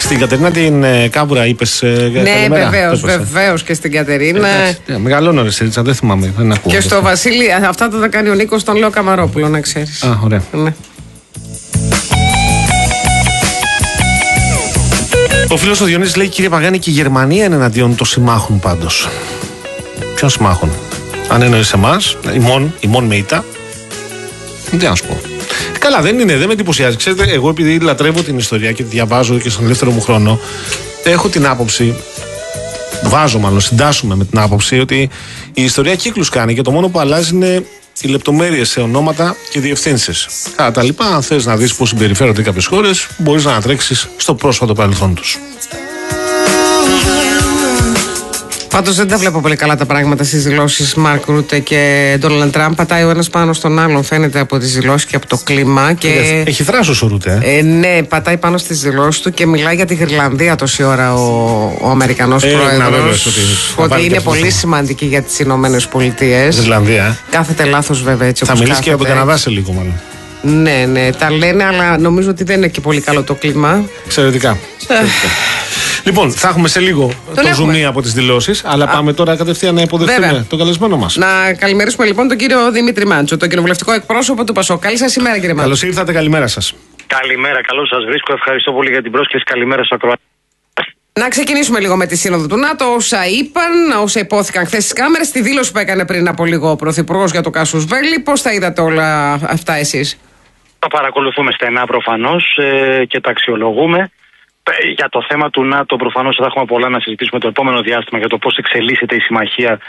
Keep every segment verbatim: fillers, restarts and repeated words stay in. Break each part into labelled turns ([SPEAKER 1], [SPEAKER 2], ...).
[SPEAKER 1] Στην Κατερίνα την ε, Κάβουρα είπες ε,
[SPEAKER 2] ναι, βεβαίως, βεβαίως και στην Κατερίνα.
[SPEAKER 1] Ε, μεγαλώνω ρε Σίτσα, δεν θυμάμαι, δεν ακούω.
[SPEAKER 2] Και στο Βασίλη, αυτά τα κάνει ο Νίκος, τον λέω Καμαρόπουλο, να ξέρεις.
[SPEAKER 1] Α, ωραία.
[SPEAKER 2] Ναι.
[SPEAKER 1] Ο φίλος ο Διονύσης λέει: Κύριε Παγάνη, και η Γερμανία είναι εναντίον των συμμάχων πάντως. Ποιων συμμάχων? Αν εννοείς εμάς, ημών, ημών με ήττα. Τι να σου πω. Καλά, δεν είναι, δεν με εντυπωσιάζει. Ξέρετε, εγώ επειδή λατρεύω την ιστορία και τη διαβάζω και στον ελεύθερο μου χρόνο, έχω την άποψη, βάζω μάλλον, συντάσσουμε με την άποψη ότι η ιστορία κύκλους κάνει και το μόνο που αλλάζει είναι οι λεπτομέρειες σε ονόματα και διευθύνσεις. Κατά τα λοιπά, αν θες να δεις πώς συμπεριφέρονται κάποιες χώρες, μπορείς να ανατρέξεις στο πρόσφατο παρελθόν τους.
[SPEAKER 2] Πάντως δεν τα βλέπω πολύ καλά τα πράγματα στις δηλώσεις Μαρκ Ρούτε και Ντόναλντ Τραμπ. Πατάει ο ένας πάνω στον άλλον, φαίνεται από τις δηλώσεις και από το κλίμα. Και...
[SPEAKER 1] Έχει θράσος ο Ρούτε.
[SPEAKER 2] Ε? Ε, ναι, πατάει πάνω στις δηλώσεις του και μιλάει για τη Γρυλανδία τόση ώρα ο, ο Αμερικανός ε, πρόεδρος. Ότι, ότι είναι πολύ αυτό σημαντική για τις Ηνωμένες Πολιτείες.
[SPEAKER 1] Γρυλανδία.
[SPEAKER 2] Κάθεται λάθος βέβαια έτσι.
[SPEAKER 1] Θα
[SPEAKER 2] όπως
[SPEAKER 1] μιλήσει
[SPEAKER 2] κάθεται.
[SPEAKER 1] και από τον Καναδά σε λίγο μάλλον.
[SPEAKER 2] Ναι, ναι, τα λένε, αλλά νομίζω ότι δεν είναι και πολύ καλό το κλίμα.
[SPEAKER 1] Εξαιρετικά. Λοιπόν, θα έχουμε σε λίγο
[SPEAKER 2] τον
[SPEAKER 1] το ζουμί από τις δηλώσεις, αλλά Α. πάμε τώρα κατευθείαν να υποδεχτούμε τον καλεσμένο μας.
[SPEAKER 2] Να καλημερίσουμε λοιπόν τον κύριο Δημήτρη Μάντσο, τον κοινοβουλευτικό εκπρόσωπο του ΠΑΣΟΚ. Καλή σας ημέρα, κύριε Μάντσο.
[SPEAKER 1] Καλώς ήρθατε, καλημέρα σας.
[SPEAKER 3] Καλημέρα, καλώς σας βρίσκω. Ευχαριστώ πολύ για την πρόσκληση. Καλημέρα στους ακροατές.
[SPEAKER 2] Να ξεκινήσουμε λίγο με τη Σύνοδο του ΝΑΤΟ. Όσα είπαν, όσα υπόθηκαν χθες στις κάμερες, τη δήλωση που έκανε πριν από λίγο ο Πρωθυπουργός για το Κάσους Μπέλι. Πώς τα είδατε όλα αυτά εσείς?
[SPEAKER 3] Τα παρακολουθούμε στενά προφανώς ε, και τα αξιολογούμε. Για το θέμα του ΝΑΤΟ, προφανώς θα έχουμε πολλά να συζητήσουμε το επόμενο διάστημα για το πώς εξελίσσεται η συμμαχία,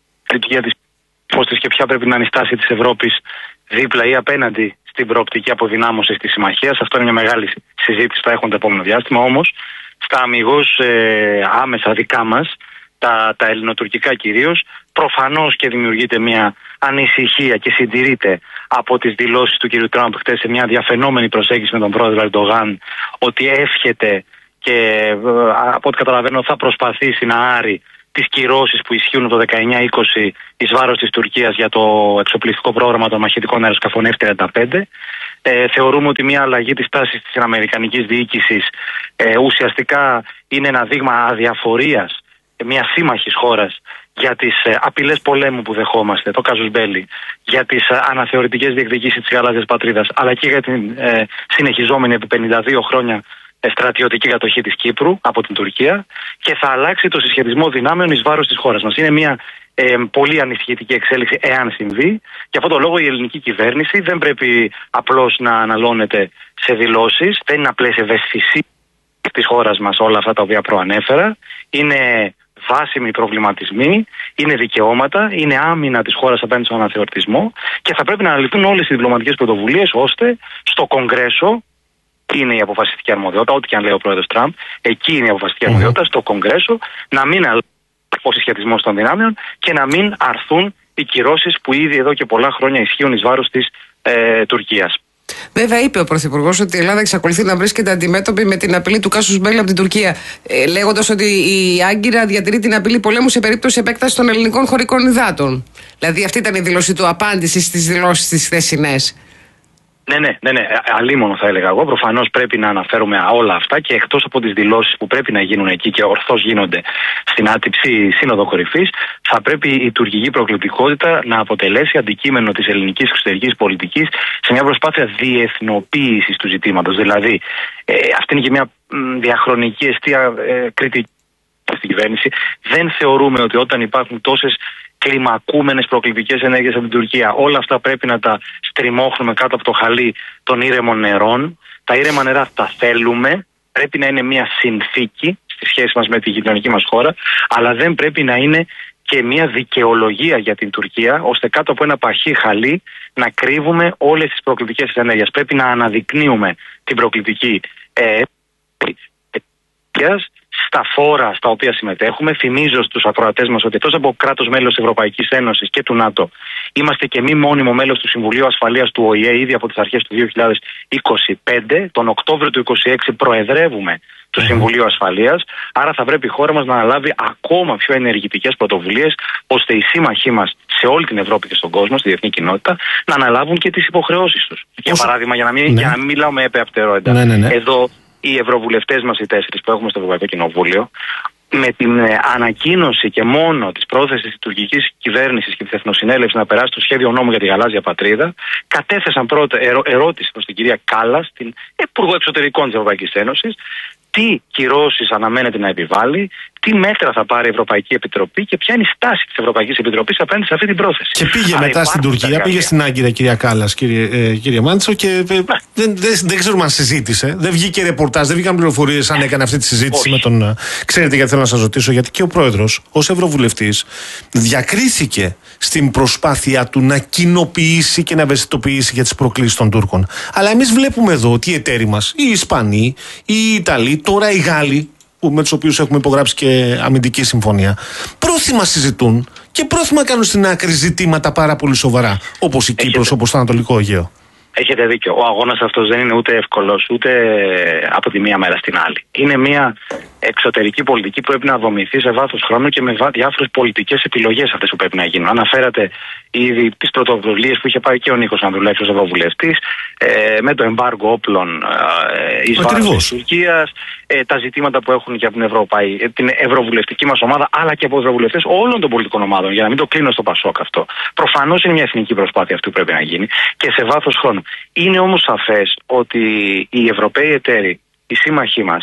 [SPEAKER 3] για τις πώς και ποια πρέπει να είναι η στάση της Ευρώπης δίπλα ή απέναντι στην προοπτική αποδυνάμωση της συμμαχίας. Αυτό είναι μια μεγάλη συζήτηση που θα έχουμε το επόμενο διάστημα. Όμως, στα αμιγώς ε, άμεσα δικά μας, τα, τα ελληνοτουρκικά κυρίως, προφανώς και δημιουργείται μια ανησυχία και συντηρείται από τις δηλώσεις του κ. Τραμπ χτες σε μια διαφαινόμενη προσέγγιση με τον πρόεδρο Ερντογάν, ότι εύχεται και από ό,τι καταλαβαίνω θα προσπαθήσει να άρει τις κυρώσεις που ισχύουν το δεκαεννιά είκοσι εις βάρος της Τουρκίας για το εξοπλιστικό πρόγραμμα των μαχητικών αεροσκαφών εφ τριάντα πέντε. Ε, θεωρούμε ότι μια αλλαγή της τάσης της αμερικανικής διοίκησης ε, ουσιαστικά είναι ένα δείγμα αδιαφορίας μια σύμμαχης χώρας για τις ε, απειλές πολέμου που δεχόμαστε, το Κάζους Μπέλι, για τις ε, αναθεωρητικές διεκδικήσεις της γαλάζιας πατρίδας, αλλά και για την ε, συνεχιζόμενη επί πενήντα δύο χρόνια ε, στρατιωτική κατοχή της Κύπρου από την Τουρκία, και θα αλλάξει το συσχετισμό δυνάμεων εις βάρος της χώρας μας. Είναι μια ε, πολύ ανησυχητική εξέλιξη εάν συμβεί. Γι' αυτό το λόγο η ελληνική κυβέρνηση δεν πρέπει απλώς να αναλώνεται σε δηλώσεις, δεν είναι απλές ευαισθησίες της χώρας μας όλα αυτά τα οποία προανέφερα. Είναι βάσιμοι προβληματισμοί, είναι δικαιώματα, είναι άμυνα της χώρας απέναντι στον αναθεωρητισμό, και θα πρέπει να αναλυθούν όλες οι διπλωματικές πρωτοβουλίες ώστε στο Κογκρέσο, είναι η αποφασιστική αρμοδιότητα, ό,τι και αν λέει ο πρόεδρος Τραμπ, εκεί είναι η αποφασιστική mm-hmm. αρμοδιότητα, στο Κογκρέσο, να μην αλλάξει ο συσχετισμός των δυνάμεων και να μην αρθούν οι κυρώσεις που ήδη εδώ και πολλά χρόνια ισχύουν εις βάρος της ε, Τουρκίας.
[SPEAKER 2] Βέβαια, είπε ο Πρωθυπουργός ότι η Ελλάδα εξακολουθεί να βρίσκεται αντιμέτωπη με την απειλή του Κάσους Μπέλι από την Τουρκία, ε, λέγοντας ότι η Άγκυρα διατηρεί την απειλή πολέμου σε περίπτωση επέκτασης των ελληνικών χωρικών υδάτων. Δηλαδή, αυτή ήταν η δήλωση του, απάντηση στις δηλώσεις της χθεσινές.
[SPEAKER 3] Ναι, ναι, ναι, ναι. Αλίμονο θα έλεγα εγώ. Προφανώς πρέπει να αναφέρουμε όλα αυτά, και εκτός από τις δηλώσεις που πρέπει να γίνουν εκεί και ορθώς γίνονται στην άτυπη Σύνοδο Κορυφής, θα πρέπει η τουρκική προκλητικότητα να αποτελέσει αντικείμενο της ελληνικής εξωτερικής πολιτικής σε μια προσπάθεια διεθνοποίησης του ζητήματος. Δηλαδή, ε, αυτή είναι και μια μ, διαχρονική αιστεία ε, κριτική στην κυβέρνηση. Δεν θεωρούμε ότι όταν υπάρχουν τόσες κλιμακούμενες προκλητικές ενέργειες από την Τουρκία, όλα αυτά πρέπει να τα στριμώχνουμε κάτω από το χαλί των ήρεμων νερών. Τα ήρεμα νερά τα θέλουμε, πρέπει να είναι μια συνθήκη στη σχέση μας με τη γειτονική μας χώρα, αλλά δεν πρέπει να είναι και μια δικαιολογία για την Τουρκία, ώστε κάτω από ένα παχύ χαλί να κρύβουμε όλες τις προκλητικές ενέργειες. Πρέπει να αναδεικνύουμε την προκλητική ε, στα φόρα στα οποία συμμετέχουμε. Θυμίζω στους ακροατές μας ότι εκτός από κράτος μέλος της Ευρωπαϊκής Ένωσης και του ΝΑΤΟ, είμαστε και μη μόνιμο μέλος του Συμβουλίου Ασφαλείας του Ο Η Ε ήδη από τις αρχές του δύο χιλιάδες είκοσι πέντε. Τον Οκτώβριο του είκοσι έξι προεδρεύουμε του Συμβουλίου Ασφαλείας. Άρα θα πρέπει η χώρα μας να αναλάβει ακόμα πιο ενεργητικές πρωτοβουλίες, ώστε οι σύμμαχοί μας σε όλη την Ευρώπη και στον κόσμο, στη διεθνή κοινότητα, να αναλάβουν και τις υποχρεώσεις τους. Για παράδειγμα, για να μην, ναι. για να μην μιλάω με επεαπτερότητα, ναι, ναι, ναι. εδώ οι ευρωβουλευτές μας οι τέσσερις που έχουμε στο Ευρωπαϊκό Κοινοβούλιο, με την ε, ανακοίνωση και μόνο της πρόθεσης της τουρκικής κυβέρνησης και της Εθνοσυνέλευσης να περάσει το σχέδιο νόμου για τη γαλάζια πατρίδα, κατέθεσαν πρώτα ερω, ερώτηση προς την κυρία Κάλλας, την Υπουργό Εξωτερικών της Ευρωπαϊκής Ένωσης, τι κυρώσεις αναμένεται να επιβάλλει, τι μέτρα θα πάρει η Ευρωπαϊκή Επιτροπή και ποια είναι η στάση της Ευρωπαϊκής Επιτροπής απέναντι σε αυτή την πρόθεση.
[SPEAKER 1] Και πήγε Άρα μετά στην Τουρκία, πήγε πήγε στην Άγκυρα, κυρία Κάλλας, κύριε, ε, κύριε Μάντσο, και ε, δεν, δεν, δεν ξέρουμε αν συζήτησε. Δεν βγήκε ρεπορτάζ, δεν βγήκαν πληροφορίες αν έκανε αυτή τη συζήτηση. Όχι. με τον. Ξέρετε γιατί θέλω να σας ρωτήσω, γιατί και ο πρόεδρος, ως Ευρωβουλευτής, διακρίθηκε στην προσπάθειά του να κοινοποιήσει και να ευαισθητοποιήσει για τις προκλήσεις των Τούρκων. Αλλά εμείς βλέπουμε εδώ ότι οι εταίροι μας, οι Ισπανοί, οι Ιταλοί, τώρα οι Γάλλοι, που με τους οποίους έχουμε υπογράψει και αμυντική συμφωνία, πρόθυμα συζητούν και πρόθυμα κάνουν στην άκρη ζητήματα πάρα πολύ σοβαρά, όπως η Κύπρος, όπως το Ανατολικό Αιγαίο.
[SPEAKER 3] Έχετε δίκιο. Ο αγώνας αυτός δεν είναι ούτε εύκολος, ούτε από τη μία μέρα στην άλλη. Είναι μια εξωτερική πολιτική που πρέπει να δομηθεί σε βάθος χρόνου και με διάφορες πολιτικές επιλογές αυτές που πρέπει να γίνουν. Αναφέρατε ήδη τις πρωτοβουλίες που είχε πάρει και ο Νίκος Ανδρουλάκης ως Ευρωβουλευτής, ε, με το εμπάργκο όπλων ε, εις βάρος της Τουρκίας, ε, τα ζητήματα που έχουν και από την, Ευρωπαϊ... την Ευρωβουλευτική μας ομάδα, αλλά και από Ευρωβουλευτές όλων των πολιτικών ομάδων, για να μην το κλείνω στο Πασόκ αυτό. Προφανώς είναι μια εθνική προσπάθεια αυτή που πρέπει να γίνει και σε βάθος χρόνου. Είναι όμως σαφές ότι οι Ευρωπαίοι εταίροι, οι σύμμαχοί μας,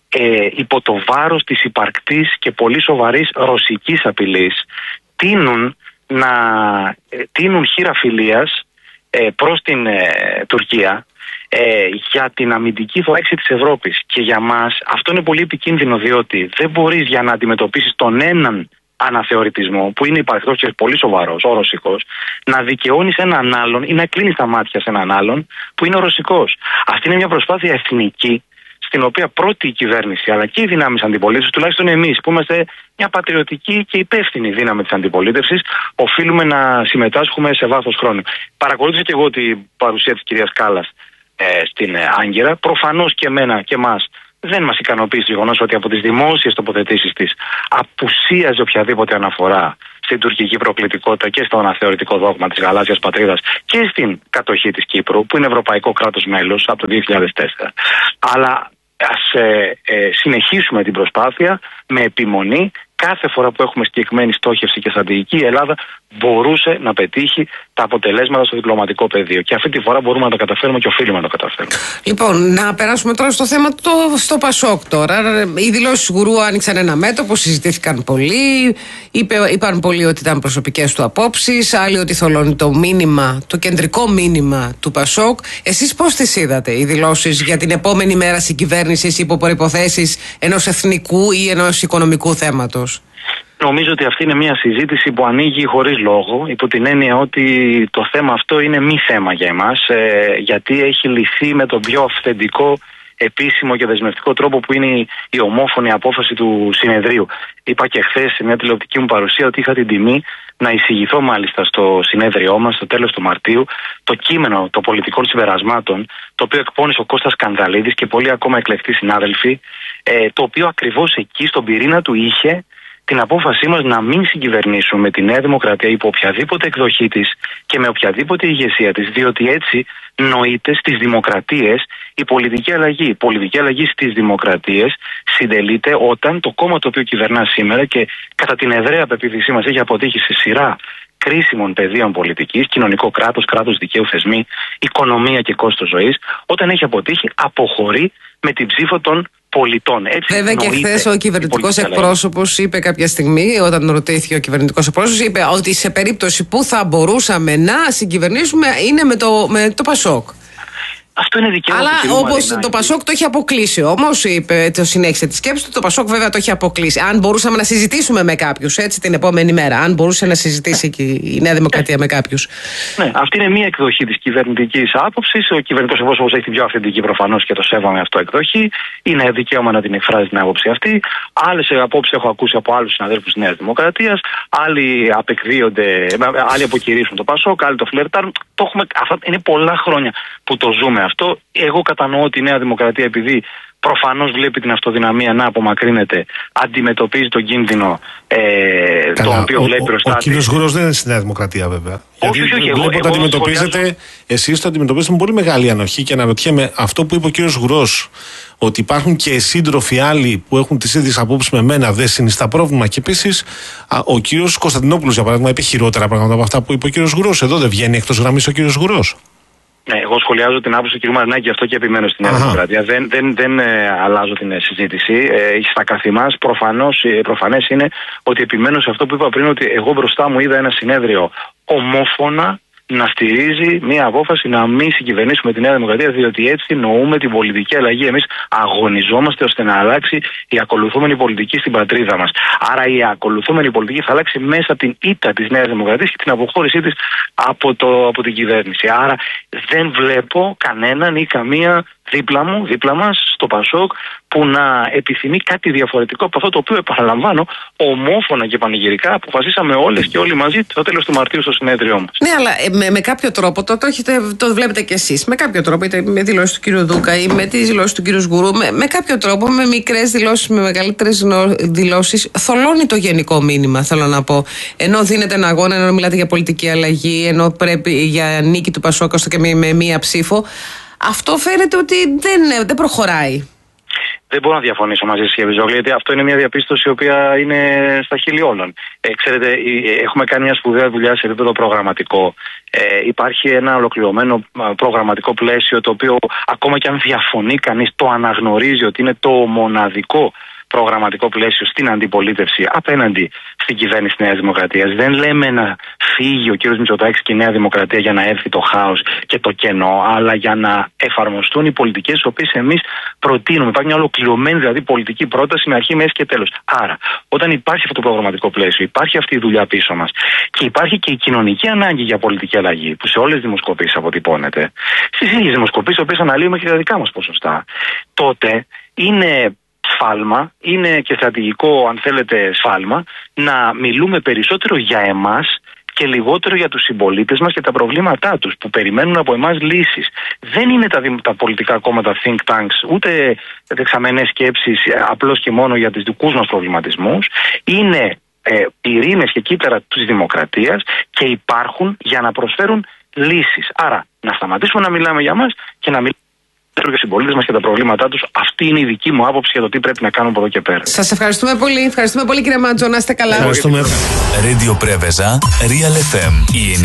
[SPEAKER 3] ε, υπό το βάρος της υπαρκτής και πολύ σοβαρής ρωσικής απειλής, τείνουν να ε, τείνουν χείρα φιλίας ε, προς την ε, Τουρκία ε, για την αμυντική θωράκιση της Ευρώπης. Και για μας αυτό είναι πολύ επικίνδυνο, διότι δεν μπορείς για να αντιμετωπίσεις τον έναν αναθεωρητισμό που είναι υπαρκτός και πολύ σοβαρός, ο ρωσικός, να δικαιώνεις έναν άλλον ή να κλείνεις τα μάτια σε έναν άλλον που είναι ο ρωσικός. Αυτή είναι μια προσπάθεια εθνική, στην οποία πρώτη η κυβέρνηση αλλά και οι δυνάμεις αντιπολίτευσης, τουλάχιστον εμείς που είμαστε μια πατριωτική και υπεύθυνη δύναμη της αντιπολίτευσης, οφείλουμε να συμμετάσχουμε σε βάθος χρόνου. Παρακολούθησα και εγώ την παρουσία της κυρίας Κάλλας ε, στην ε, Άγκυρα. Προφανώς και εμένα και εμάς δεν μας ικανοποιεί το γεγονός ότι από τις δημόσιες τοποθετήσεις της απουσίαζε οποιαδήποτε αναφορά στην τουρκική προκλητικότητα και στο αναθεωρητικό δόγμα της γαλάζιας πατρίδας και στην κατοχή της Κύπρου, που είναι ευρωπαϊκό κράτος μέλος από το δύο χιλιάδες τέσσερα. Αλλά ας ε, ε, συνεχίσουμε την προσπάθεια με επιμονή. Κάθε φορά που έχουμε συγκεκριμένη στόχευση και στρατηγική, η Ελλάδα μπορούσε να πετύχει τα αποτελέσματα στο διπλωματικό πεδίο. Και αυτή τη φορά μπορούμε να το καταφέρουμε και οφείλουμε να το καταφέρουμε.
[SPEAKER 2] Λοιπόν, να περάσουμε τώρα στο θέμα το, στο Πασόκ τώρα. Οι δηλώσεις Γουρού άνοιξαν ένα μέτωπο, συζητήθηκαν πολύ. Είπε, είπαν πολλοί ότι ήταν προσωπικές του απόψεις, άλλοι ότι θολώνει το μήνυμα, το κεντρικό μήνυμα του Πασόκ. Εσείς πώς τις είδατε, οι δηλώσεις για την επόμενη μέρα συγκυβέρνησης υπό προϋποθέσεις ενός εθνικού ή ενός οικονομικού θέματος?
[SPEAKER 3] Νομίζω ότι αυτή είναι μια συζήτηση που ανοίγει χωρίς λόγο, υπό την έννοια ότι το θέμα αυτό είναι μη θέμα για εμάς, ε, γιατί έχει λυθεί με τον πιο αυθεντικό, επίσημο και δεσμευτικό τρόπο που είναι η ομόφωνη απόφαση του συνεδρίου. Είπα και χθες σε μια τηλεοπτική μου παρουσία ότι είχα την τιμή να εισηγηθώ μάλιστα στο συνέδριό μας στο τέλος του Μαρτίου το κείμενο των πολιτικών συμπερασμάτων, το οποίο εκπώνησε ο Κώστας Κανδαλίδης και πολλοί ακόμα εκλεκτοί συνάδελφοι, ε, το οποίο ακριβώς εκεί στον πυρήνα του είχε την απόφασή μας να μην συγκυβερνήσουμε με τη Νέα Δημοκρατία υπό οποιαδήποτε εκδοχή της και με οποιαδήποτε ηγεσία της, διότι έτσι νοείται στις δημοκρατίες η πολιτική αλλαγή. Η πολιτική αλλαγή στις δημοκρατίες συντελείται όταν το κόμμα το οποίο κυβερνά σήμερα και κατά την ευραία πεποίθησή μας έχει αποτύχει σε σειρά κρίσιμων πεδίων πολιτικής, κοινωνικό κράτος, κράτος δικαίου, θεσμοί, οικονομία και κόστος ζωής, όταν έχει αποτύχει αποχωρεί με την ψήφο των πολιτών. Έτσι,
[SPEAKER 2] βέβαια και χθες ο κυβερνητικός εκπρόσωπος είπε κάποια στιγμή, όταν ρωτήθηκε ο κυβερνητικός εκπρόσωπος, είπε ότι σε περίπτωση που θα μπορούσαμε να συγκυβερνήσουμε είναι με το, με το Πασόκ.
[SPEAKER 3] Αυτό είναι δικαίωμα.
[SPEAKER 2] Αλλά όπως το Πασόκ το έχει αποκλείσει όμως, είπε, το συνέχισε τη σκέψη του, το Πασόκ βέβαια το έχει αποκλείσει. Αν μπορούσαμε να συζητήσουμε με κάποιους έτσι την επόμενη μέρα, αν μπορούσε να συζητήσει και η Νέα Δημοκρατία ναι. με κάποιους.
[SPEAKER 3] Ναι, αυτή είναι μία εκδοχή της κυβερνητικής άποψης. Ο κυβερνητικός εκπρόσωπος έχει την πιο αυθεντική προφανώς και το σέβομαι αυτό εκδοχή. Είναι δικαίωμα να την εκφράζει την άποψη αυτή. Άλλες απόψεις έχω ακούσει από άλλους συναδέλφους της Νέας Δημοκρατίας. Άλλοι απεκδίονται, άλλοι αποκηρύσουν το Πασόκ, άλλοι το φλερτάρουν. Το έχουμε, αυτά είναι πολλά χρόνια που το ζούμε αυτό. Εγώ κατανοώ ότι η Νέα Δημοκρατία, επειδή προφανώς βλέπει την αυτοδυναμία να απομακρύνεται, αντιμετωπίζει τον κίνδυνο ε, τον οποίο βλέπει μπροστά της.
[SPEAKER 1] Ο κύριος Γουρός δεν είναι στη Νέα Δημοκρατία, βέβαια.
[SPEAKER 3] Όχι, όχι, όχι.
[SPEAKER 1] Βλέπω ότι αντιμετωπίζετε, εσείς το αντιμετωπίζετε με πολύ μεγάλη ανοχή και αναρωτιέμαι αυτό που είπε ο κύριος Γουρός, ότι υπάρχουν και σύντροφοι άλλοι που έχουν τις ίδιες απόψεις με μένα, δεν συνιστά πρόβλημα. Και επίσης, ο κύριος Κωνσταντινόπουλος, για παράδειγμα, είπε χειρότερα πράγματα από αυτά που είπε ο κύριος Γουρός. Εδώ δεν βγαίνει εκτός γραμμής ο κύριος Γουρός.
[SPEAKER 3] Ναι, εγώ σχολιάζω την άποψη του κ. Μαρινάκη, γι' αυτό και επιμένω στην Νέα Δημοκρατία. Δεν, δεν, δεν ε, αλλάζω την ε, συζήτηση. Ε, στα καθή μας, προφανώς, ε, προφανές είναι ότι επιμένω σε αυτό που είπα πριν, ότι εγώ μπροστά μου είδα ένα συνέδριο ομόφωνα να στηρίζει μια απόφαση να μην συγκυβερνήσουμε τη Νέα Δημοκρατία, διότι έτσι νοούμε την πολιτική αλλαγή. Εμείς αγωνιζόμαστε ώστε να αλλάξει η ακολουθούμενη πολιτική στην πατρίδα μας. Άρα η ακολουθούμενη πολιτική θα αλλάξει μέσα από την ήττα της Νέας Δημοκρατίας και την αποχώρησή της από, το, από την κυβέρνηση. Άρα δεν βλέπω κανέναν ή καμία δίπλα μου, δίπλα μας, στο Πασόκ, που να επιθυμεί κάτι διαφορετικό από αυτό το οποίο, επαναλαμβάνω, ομόφωνα και πανηγυρικά αποφασίσαμε όλες και όλοι μαζί το τέλος του Μαρτίου στο συνέδριό μας.
[SPEAKER 2] Ναι, αλλά ε, με, με κάποιο τρόπο, το, το, έχετε, το βλέπετε κι εσείς, με κάποιο τρόπο, είτε με δηλώσεις του κ. Δούκα ή με τις δηλώσεις του κ. Γουρού, με, με κάποιο τρόπο, με μικρές δηλώσεις, με μεγαλύτερες δηλώσεις, θολώνει το γενικό μήνυμα, θέλω να πω. Ενώ δίνετε ένα αγώνα, ενώ μιλάτε για πολιτική αλλαγή, ενώ πρέπει για νίκη του Πασόκ, ώστε και με, με μία ψήφο. Αυτό φαίνεται ότι δεν, δεν προχωράει.
[SPEAKER 3] Δεν μπορώ να διαφωνήσω μαζί σας, κύριε Βυζόγλη, γιατί αυτό είναι μια διαπίστωση η οποία είναι στα χείλη όλων. Ε, ξέρετε, έχουμε κάνει μια σπουδαία δουλειά σε επίπεδο προγραμματικό. Ε, υπάρχει ένα ολοκληρωμένο προγραμματικό πλαίσιο, το οποίο ακόμα και αν διαφωνεί κανείς, το αναγνωρίζει ότι είναι το μοναδικό προγραμματικό πλαίσιο στην αντιπολίτευση απέναντι στην κυβέρνηση της Νέας Δημοκρατίας. Δεν λέμε να φύγει ο κύριος Μητσοτάκης και η Νέα Δημοκρατία για να έρθει το χάος και το κενό, αλλά για να εφαρμοστούν οι πολιτικές τις οποίες εμείς προτείνουμε. Υπάρχει μια ολοκληρωμένη δηλαδή πολιτική πρόταση με αρχή, μέση και τέλος. Άρα, όταν υπάρχει αυτό το προγραμματικό πλαίσιο, υπάρχει αυτή η δουλειά πίσω μας και υπάρχει και η κοινωνική ανάγκη για πολιτική αλλαγή, που σε όλες τις δημοσκοπήσεις αποτυπώνεται, στις ίδιες δημοσκοπήσεις, οι οποίες αναλύουμε και τα δικά μας ποσοστά, τότε είναι σφάλμα, είναι και στρατηγικό, αν θέλετε, σφάλμα, να μιλούμε περισσότερο για εμάς και λιγότερο για τους συμπολίτες μας και τα προβλήματά τους, που περιμένουν από εμάς λύσεις. Δεν είναι τα, τα πολιτικά κόμματα think tanks, ούτε δεξαμενές σκέψεις απλώς και μόνο για τους δικούς μας προβληματισμούς. Είναι ε, πυρήνες και κύτταρα της δημοκρατίας και υπάρχουν για να προσφέρουν λύσεις. Άρα, να σταματήσουμε να μιλάμε για μας και να μιλάμε για τους συμπολίτες μας και τα προβλήματά τους. Αυτή είναι η δική μου άποψη για το τι πρέπει να κάνουμε από εδώ και πέρα.
[SPEAKER 2] Σας ευχαριστούμε πολύ. Ευχαριστούμε πολύ, κύριε Μάντζο. Να είστε καλά.
[SPEAKER 1] Ευχαριστούμε.
[SPEAKER 4] Radio Preveza, Real εφ εμ.